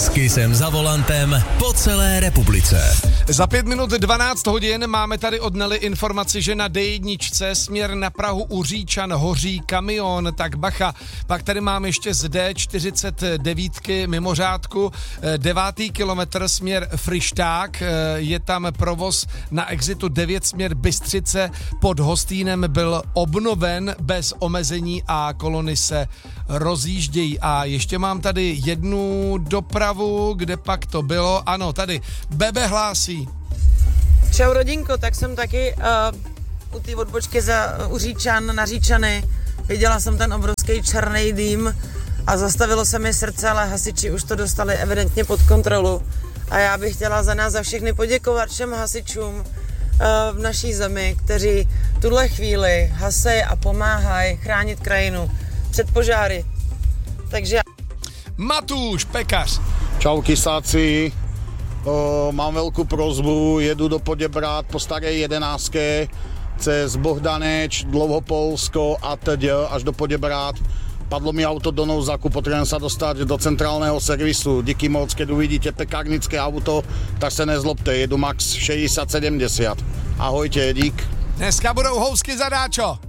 S Kissem za volantem po celé republice. Za 5 minut 12 hodin máme tady od Nelly informaci, že na D1 směr na Prahu u Říčan hoří kamion, tak bacha. Pak tady mám ještě z D49 mimořádku, 9. kilometr směr Frišták, je tam provoz na exitu 9 směr Bystřice, pod Hostýnem byl obnoven bez omezení a kolony se rozjíždějí. A ještě mám tady jednu dopravu, kde pak to bylo, ano, tady Bebe hlásí. Čau rodinko, tak jsem taky u té odbočky u Říčan, na Říčany. Viděla jsem ten obrovský černý dým a zastavilo se mi srdce, ale hasiči už to dostali evidentně pod kontrolu. A já bych chtěla za nás za všechny poděkovat všem hasičům v naší zemi, kteří tuhle chvíli hasejí a pomáhají chránit krajinu před požáry. Takže... Matúš, pekař. Čau kysáci, mám veľkú prosbu, jedu do Poděbrad po starej 11 cez Bohdaneč, Dlouhopolsko a teď až do Poděbrad. Padlo mi auto do nouzaku, potrebujem sa dostať do centrálneho servisu. Díky moc, keď uvidíte pekárnické auto, tak se nezlobte, jedu max 60-70. Ahojte, dík. Dneska budou housky zadáčo.